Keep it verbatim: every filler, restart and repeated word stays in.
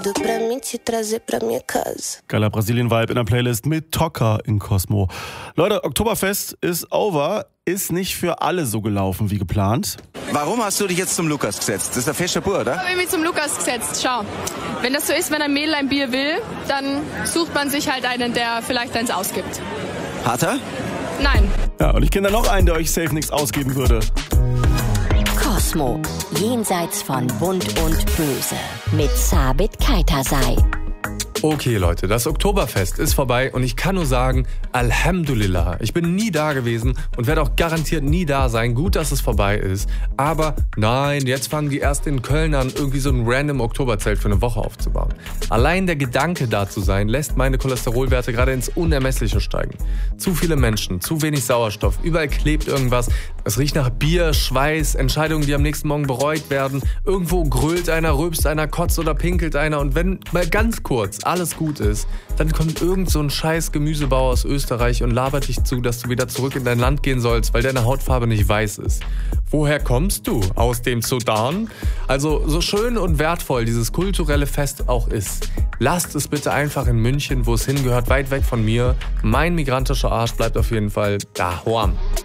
Pra mim te trazer pra minha casa. Geiler Brasilien-Vibe in der Playlist mit Tocker in Cosmo. Leute, Oktoberfest ist over. Ist nicht für alle so gelaufen wie geplant. Warum hast du dich jetzt zum Lukas gesetzt? Das ist der feste Bur, oder? Ich habe mich zum Lukas gesetzt. Schau, wenn das so ist, wenn ein Mädel ein Bier will, dann sucht man sich halt einen, der vielleicht eins ausgibt. Hat er? Nein. Ja, und ich kenne da noch einen, der euch safe nichts ausgeben würde. Cosmo, jenseits von Bunt und Böse mit Sabit Kaitasay. Okay Leute, das Oktoberfest ist vorbei und ich kann nur sagen, Alhamdulillah. Ich bin nie da gewesen und werde auch garantiert nie da sein. Gut, dass es vorbei ist. Aber nein, jetzt fangen die erst in Köln an, irgendwie so ein random Oktoberzelt für eine Woche aufzubauen. Allein der Gedanke da zu sein, lässt meine Cholesterolwerte gerade ins Unermessliche steigen. Zu viele Menschen, zu wenig Sauerstoff, überall klebt irgendwas. Es riecht nach Bier, Schweiß, Entscheidungen, die am nächsten Morgen bereut werden. Irgendwo grölt einer, rülpst einer, kotzt oder pinkelt einer. Und wenn mal ganz kurz alles gut ist, dann kommt irgend so ein scheiß Gemüsebauer aus Österreich und labert dich zu, dass du wieder zurück in dein Land gehen sollst, weil deine Hautfarbe nicht weiß ist. Woher kommst du? Aus dem Sudan? Also so schön und wertvoll dieses kulturelle Fest auch ist, lasst es bitte einfach in München, wo es hingehört, weit weg von mir. Mein migrantischer Arsch bleibt auf jeden Fall daheim.